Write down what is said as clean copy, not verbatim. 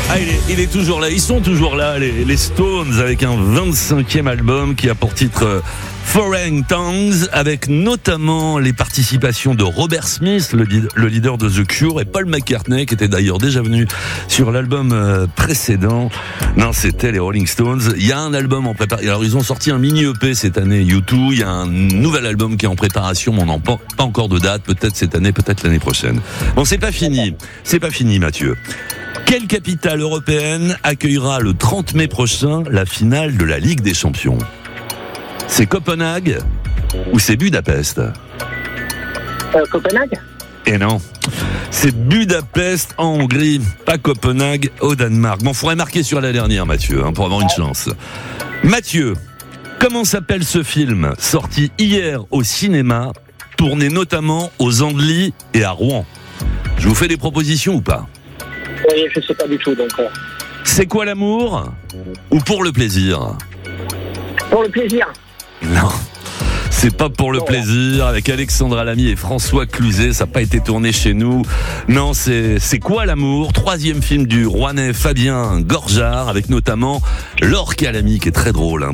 Ah, il est toujours là, ils sont toujours là, les Stones, avec un 25e album qui a pour titre Foreign Tongues, avec notamment les participations de Robert Smith, le leader de The Cure, et Paul McCartney, qui était d'ailleurs déjà venu sur l'album précédent. Non, c'était les Rolling Stones. Il y a un album en préparation. Alors, ils ont sorti un mini EP cette année, U2. Il y a un nouvel album qui est en préparation, mais on n'a pas encore de date. Peut-être cette année, peut-être l'année prochaine. Bon, c'est pas fini. C'est pas fini, Mathieu. Quelle capitale européenne accueillera le 30 mai prochain la finale de la Ligue des Champions ? C'est Copenhague ou c'est Budapest ? Copenhague ? Et non, c'est Budapest en Hongrie, pas Copenhague au Danemark. Bon, faudrait marquer sur la dernière, Mathieu, pour avoir une chance. Mathieu, comment s'appelle ce film sorti hier au cinéma, tourné notamment aux Andelys et à Rouen ? Je vous fais des propositions ou pas ? Oui, je sais pas du tout, donc. C'est quoi l'amour ou pour le plaisir ? Pour le plaisir. Non, c'est pas pour le plaisir, avec Alexandra Lamy et François Cluzet, ça n'a pas été tourné chez nous. Non, c'est quoi l'amour ? 3e film du Rouennais Fabien Gorjard, avec notamment Laure Calamy, qui est très drôle,